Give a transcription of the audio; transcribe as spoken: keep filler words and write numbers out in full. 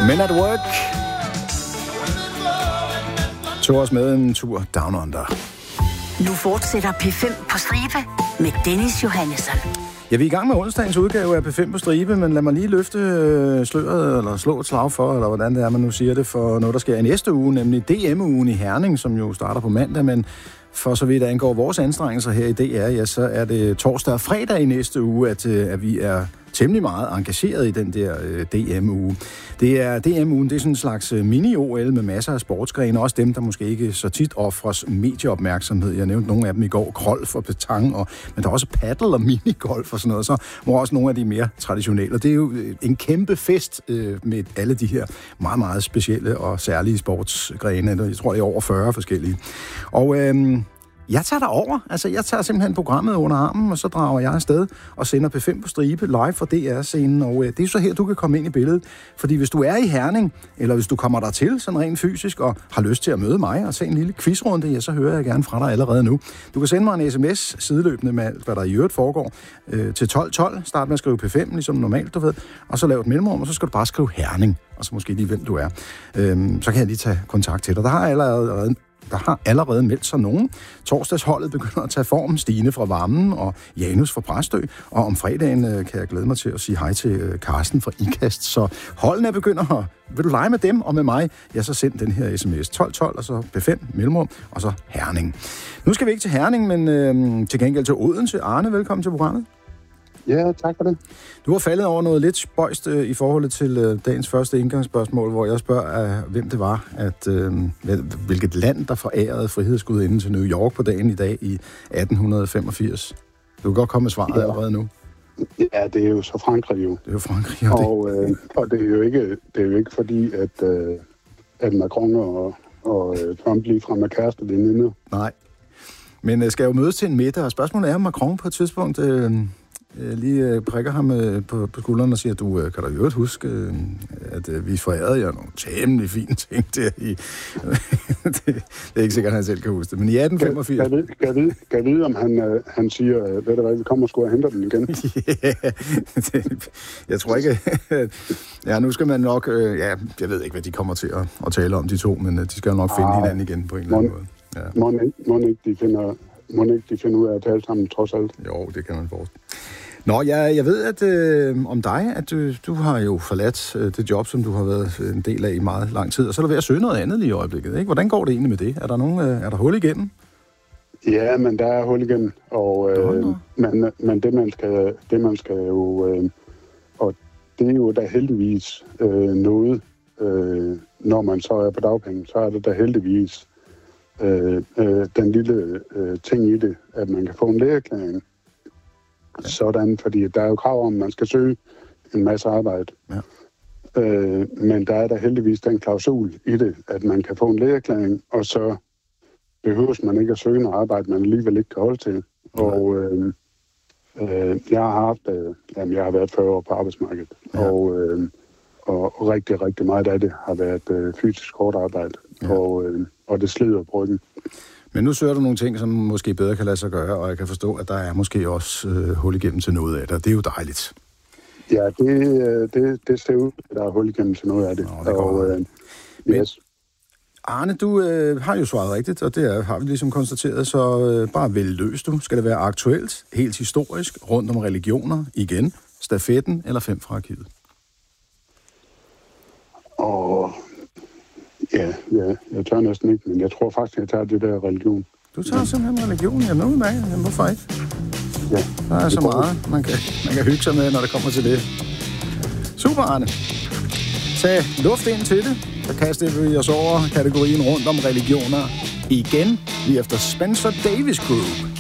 Men at Work tog os med en tur down under. Nu fortsætter P fem på stribe med Dennis Johannesson. Ja, vi er i gang med onsdagens udgave af P fem på stribe, men lad mig lige løfte øh, sløret, eller slå et slag for, eller hvordan det er, man nu siger det, for noget, der sker i næste uge, nemlig D M-ugen i Herning, som jo starter på mandag, men for så vidt angår vores anstrengelser her i D R, ja, så er det torsdag og fredag i næste uge, at, at vi er temmelig meget engageret i den der øh, D M-uge. Det er D M-ugen, det er sådan en slags mini-O L med masser af sportsgrene, også dem, der måske ikke så tit offres medieopmærksomhed. Jeg nævnte nogle af dem i går, golf og petang, og, men der er også paddle og minigolf og sådan noget, så må også nogle af de mere traditionelle. Og det er jo en kæmpe fest øh, med alle de her meget, meget specielle og særlige sportsgrene. Jeg tror, det er over fyrre forskellige. Og øh, jeg tager derover. Altså, jeg tager simpelthen programmet under armen, og så drager jeg afsted og sender P fem på stribe live fra D R-scenen. Og øh, det er så her, du kan komme ind i billedet. Fordi hvis du er i Herning, eller hvis du kommer der til sådan rent fysisk, og har lyst til at møde mig og tage en lille quizrunde, ja, så hører jeg gerne fra dig allerede nu. Du kan sende mig en sms sideløbende med alt, hvad der i øvrigt foregår, øh, til tolv tolv. Start med at skrive P fem, ligesom normalt, du ved. Og så lav et mellemrum, og så skal du bare skrive Herning. Og så måske lige, hvem du er. Øh, så kan jeg lige tage kontakt til dig. Der har allerede... Der har allerede meldt sig nogen. Torsdagsholdet begynder at tage form. Stine fra Varmen og Janus fra Præstø. Og om fredagen øh, kan jeg glæde mig til at sige hej til øh, Karsten fra Ikast. Så holdene begynder. Vil du lege med dem og med mig? Ja, så send den her sms tolv tolv, og så P fem, mellemrum, og så Herning. Nu skal vi ikke til Herning, men øh, til gengæld til Odense. Arne, velkommen til programmet. Ja, tak for det. Du har faldet over noget lidt spøjst øh, i forhold til øh, dagens første indgangsspørgsmål, hvor jeg spørger, øh, hvem det var, at øh, hvilket land, der forærede frihedsgudinden til New York på dagen i dag i atten femogfirs. Du kan godt komme med svaret ja. allerede nu. Ja, det er jo så Frankrig jo. Det er jo Frankrig, og, og, det... Øh, og det er jo ikke, det er jo ikke fordi, at, øh, at Macron og, og Trump lige frem er kæreste veninder. Nej, men øh, skal jo mødes til en middag, og spørgsmålet er, om Macron på et tidspunkt... Øh, lige prikker ham på, på skulderen og siger, du kan da jo huske, at vi forærede jer nogle temmelig fine ting der i... det, det er ikke sikkert, at han selv kan huske det, men i atten femogfirs... Kan, kan, kan, vide, kan vide, om han, han siger, ved du hvad, vi kommer sgu og henter den igen? yeah, det, jeg tror ikke... ja, nu skal man nok... Ja, jeg ved ikke, hvad de kommer til at, at tale om, de to, men de skal jo nok finde ah, hinanden igen på en eller anden måde. Ja. Må, må ikke de finder... Må ikke de finde ud af at tale sammen, trods alt? Jo, det kan man forstå. Nå, jeg, jeg ved at øh, om dig, at du, du har jo forladt øh, det job, som du har været en del af i meget lang tid, og så er du ved at søge noget andet lige i øjeblikket, ikke? Hvordan går det egentlig med det? Er der, nogen, øh, er der hul igennem? Ja, men der er hul igennem, og øh, men, men det, man skal, det man skal jo, øh, og det er jo da heldigvis øh, noget, øh, når man så er på dagpenge, så er det da heldigvis øh, øh, den lille øh, ting i det, at man kan få en lægeerklæring. Ja. Sådan, fordi der er jo krav om, at man skal søge en masse arbejde. Ja. Øh, men der er der heldigvis den klausul i det, at man kan få en lægeerklæring, og så behøves man ikke at søge noget arbejde, man alligevel ikke kan holde til. Ja. Og øh, øh, jeg har haft, øh, jamen jeg har været fyrre år på arbejdsmarkedet, ja. og, øh, og rigtig, rigtig meget af det har været øh, fysisk hårdt arbejde, ja. og, øh, og det slider på ryggen. Men nu søger du nogle ting, som måske bedre kan lade sig gøre, og jeg kan forstå, at der er måske også øh, hul igennem til noget af det, og det er jo dejligt. Ja, det, det, det ser ud, at der er hul igennem til noget af det. Nå, det og, øh, yes. Arne, du øh, har jo svaret rigtigt, og det er, har vi ligesom konstateret, så øh, bare vælg løs du. Skal det være aktuelt, helt historisk, rundt om religioner, igen, stafetten eller fem fra arkivet? Og ja, ja, jeg tør næsten ikke, men jeg tror faktisk, jeg tager det der religion. Du tager simpelthen religion? Jamen, nu med. Jamen, hvorfor ikke? Ja. Der er så meget, man kan, man kan hygge sig med, når det kommer til det. Super, Arne. Tag luft ind til det. Så kaster vi os over kategorien rundt om religioner igen, lige efter Spencer Davis Group.